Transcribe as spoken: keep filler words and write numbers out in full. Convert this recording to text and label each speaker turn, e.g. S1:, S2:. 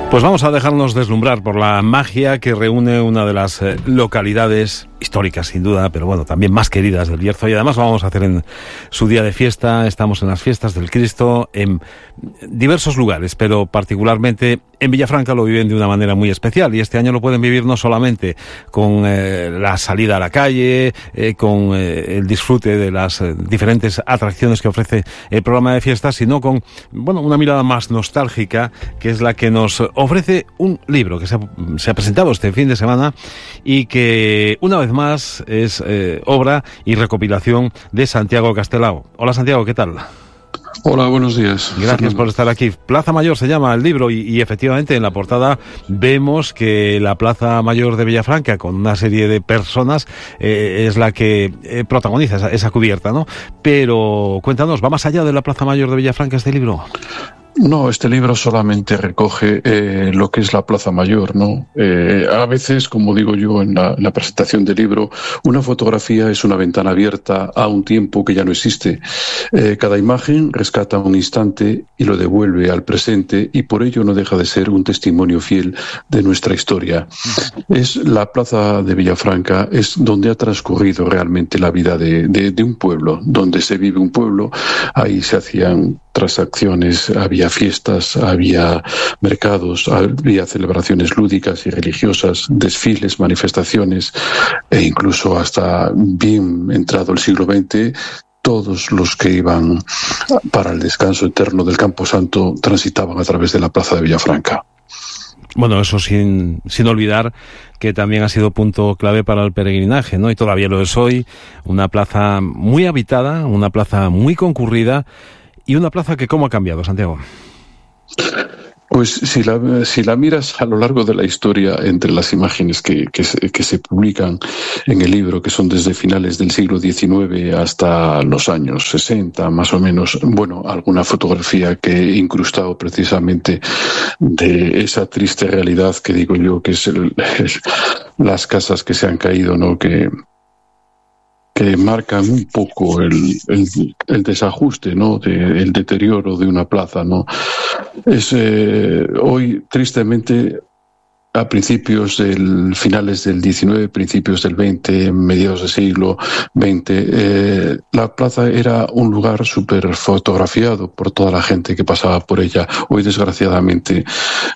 S1: Pues vamos a dejarnos deslumbrar por la magia que reúne una de las eh, localidades históricas, sin duda, pero bueno, también más queridas del Bierzo. Y además lo vamos a hacer en su día de fiesta. Estamos en las fiestas del Cristo en diversos lugares, pero particularmente en Villafranca lo viven de una manera muy especial. Y este año lo pueden vivir no solamente con eh, la salida a la calle, eh, con eh, el disfrute de las eh, diferentes atracciones que ofrece el programa de fiestas, sino con, bueno, una mirada más nostálgica, que es la que nos ofrece un libro que se ha, se ha presentado este fin de semana y que una vez más es eh, obra y recopilación de Santiago Castelao. Hola Santiago, ¿qué tal?
S2: Hola, buenos días.
S1: Gracias Fernando. Por estar aquí. Plaza Mayor se llama el libro y, y efectivamente en la portada vemos que la Plaza Mayor de Villafranca, con una serie de personas, eh, es la que eh, protagoniza esa, esa cubierta, ¿no? Pero cuéntanos, ¿va más allá de la Plaza Mayor de Villafranca este libro?
S2: No, este libro solamente recoge eh, lo que es la Plaza Mayor, ¿no? Eh, a veces, como digo yo en la, en la presentación del libro, una fotografía es una ventana abierta a un tiempo que ya no existe. Eh, cada imagen rescata un instante y lo devuelve al presente, y por ello no deja de ser un testimonio fiel de nuestra historia. Es la Plaza de Villafranca, es donde ha transcurrido realmente la vida de, de, de un pueblo, donde se vive un pueblo. Ahí se hacían transacciones, había fiestas, había mercados, había celebraciones lúdicas y religiosas, desfiles, manifestaciones, e incluso hasta bien entrado el siglo veinte, todos los que iban para el descanso eterno del Camposanto transitaban a través de la Plaza de Villafranca.
S1: Bueno, eso sin, sin olvidar que también ha sido punto clave para el peregrinaje, ¿no? Y todavía lo es hoy, una plaza muy habitada, una plaza muy concurrida, y una plaza que ¿cómo ha cambiado, Santiago?
S2: Pues si la, si la miras a lo largo de la historia, entre las imágenes que, que, se, que se publican en el libro, que son desde finales del siglo diecinueve hasta los años sesenta, más o menos, bueno, alguna fotografía que he incrustado precisamente de esa triste realidad que digo yo, que es el, el, las casas que se han caído, ¿no? Que que marcan un poco el, el, el desajuste, ¿no? De, el deterioro de una plaza, ¿no? Es eh, hoy, tristemente, a principios del finales del diecinueve, principios del veinte, mediados del siglo veinte, eh, la plaza era un lugar súper fotografiado por toda la gente que pasaba por ella. Hoy, desgraciadamente,